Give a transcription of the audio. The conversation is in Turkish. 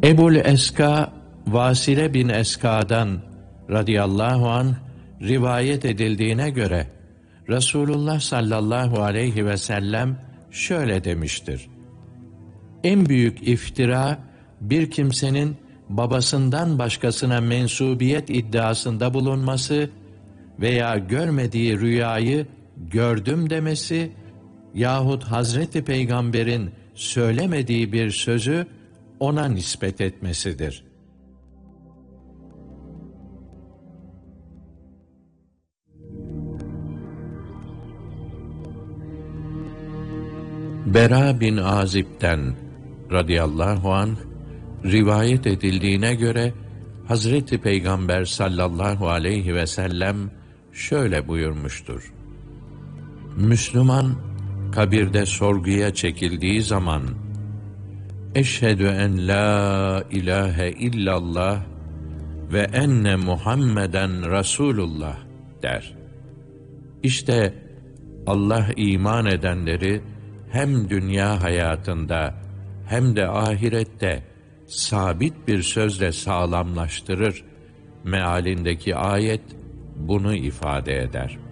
Ebul Eska, Vasile bin Eska'dan radıyallahu anh rivayet edildiğine göre Resulullah sallallahu aleyhi ve sellem şöyle demiştir: En büyük iftira, bir kimsenin babasından başkasına mensubiyet iddiasında bulunması veya görmediği rüyayı gördüm demesi yahut Hazreti Peygamber'in söylemediği bir sözü ona nispet etmesidir. Bera bin Azib'den radıyallahu anh rivayet edildiğine göre Hazreti Peygamber sallallahu aleyhi ve sellem şöyle buyurmuştur: Müslüman kabirde sorguya çekildiği zaman eşhedü en la ilahe illallah ve enne Muhammeden Resulullah der. İşte Allah iman edenleri hem dünya hayatında hem de ahirette sabit bir sözle sağlamlaştırır mealindeki ayet bunu ifade eder.